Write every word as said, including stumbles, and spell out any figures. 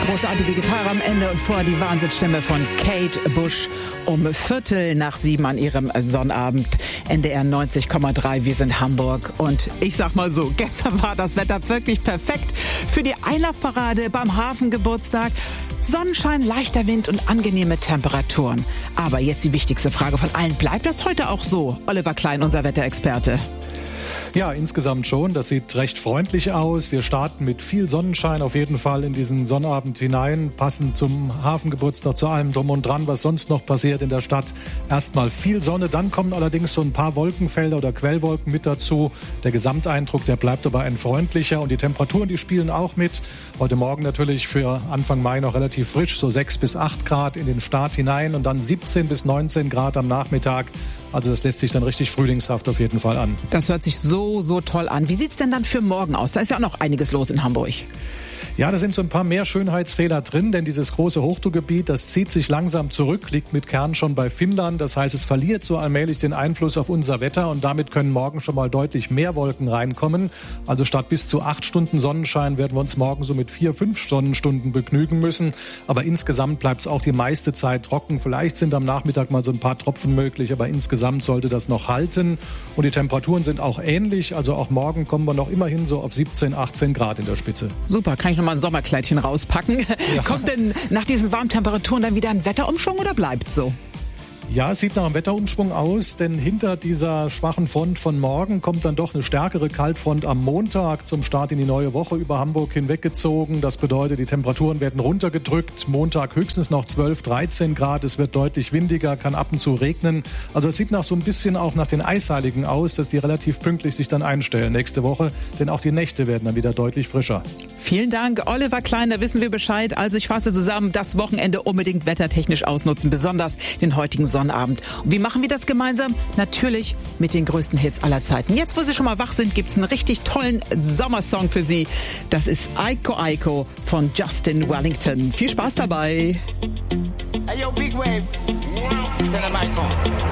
großartige Gitarre am Ende und vorher die Wahnsinnsstimme von Kate Bush um Viertel nach sieben an ihrem Sonnabend. N D R neunzig Komma drei, wir sind Hamburg. Und ich sag mal so, gestern war das Wetter wirklich perfekt für die Einlaufparade beim Hafengeburtstag. Sonnenschein, leichter Wind und angenehme Temperaturen. Aber jetzt die wichtigste Frage von allen. Bleibt das heute auch so? Oliver Klein, unser Wetterexperte. Ja, insgesamt schon. Das sieht recht freundlich aus. Wir starten mit viel Sonnenschein auf jeden Fall in diesen Sonnabend hinein. Passend zum Hafengeburtstag, zu allem drum und dran, was sonst noch passiert in der Stadt. Erstmal viel Sonne, dann kommen allerdings so ein paar Wolkenfelder oder Quellwolken mit dazu. Der Gesamteindruck, der bleibt aber ein freundlicher. Und die Temperaturen, die spielen auch mit. Heute Morgen natürlich für Anfang Mai noch relativ frisch, so sechs bis acht Grad in den Start hinein und dann siebzehn bis neunzehn Grad am Nachmittag. Also das lässt sich dann richtig frühlingshaft auf jeden Fall an. Das hört sich so, so toll an. Wie sieht's denn dann für morgen aus? Da ist ja auch noch einiges los in Hamburg. Ja, da sind so ein paar mehr Schönheitsfehler drin, denn dieses große Hochdruckgebiet, das zieht sich langsam zurück, liegt mit Kern schon bei Finnland. Das heißt, es verliert so allmählich den Einfluss auf unser Wetter und damit können morgen schon mal deutlich mehr Wolken reinkommen. Also statt bis zu acht Stunden Sonnenschein werden wir uns morgen so mit vier, fünf Sonnenstunden begnügen müssen. Aber insgesamt bleibt es auch die meiste Zeit trocken. Vielleicht sind am Nachmittag mal so ein paar Tropfen möglich, aber insgesamt sollte das noch halten. Und die Temperaturen sind auch ähnlich. Also auch morgen kommen wir noch immerhin so auf siebzehn, achtzehn Grad in der Spitze. Super, kann ich noch mal ein Sommerkleidchen rauspacken. Ja. Kommt denn nach diesen warmen Temperaturen dann wieder ein Wetterumschwung oder bleibt so? Ja, es sieht nach einem Wetterumschwung aus, denn hinter dieser schwachen Front von morgen kommt dann doch eine stärkere Kaltfront am Montag zum Start in die neue Woche über Hamburg hinweggezogen. Das bedeutet, die Temperaturen werden runtergedrückt. Montag höchstens noch zwölf, dreizehn Grad. Es wird deutlich windiger, kann ab und zu regnen. Also es sieht nach so ein bisschen auch nach den Eisheiligen aus, dass die relativ pünktlich sich dann einstellen nächste Woche. Denn auch die Nächte werden dann wieder deutlich frischer. Vielen Dank, Oliver Klein, da wissen wir Bescheid. Also ich fasse zusammen, das Wochenende unbedingt wettertechnisch ausnutzen, besonders den heutigen Sonnabend. Und wie machen wir das gemeinsam? Natürlich mit den größten Hits aller Zeiten. Jetzt, wo Sie schon mal wach sind, gibt's einen richtig tollen Sommersong für Sie. Das ist Aiko Aiko von Justin Wellington. Viel Spaß dabei. Hey, yo, Big Wave. Tell them Aiko.